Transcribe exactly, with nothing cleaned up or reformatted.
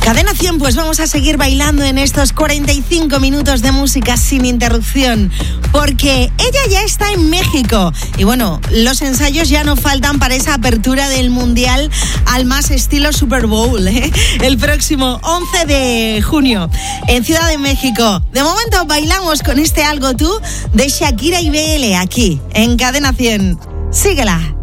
Cadena cien, pues vamos a seguir bailando en estos cuarenta y cinco minutos de música sin interrupción, porque ella ya está en México. Y bueno, los ensayos ya no faltan para esa apertura del Mundial al más estilo Super Bowl, ¿eh? El próximo once de junio en Ciudad de México. De momento bailamos con este Algo Tú de Shakira y B L aquí en Cadena cien. Síguela.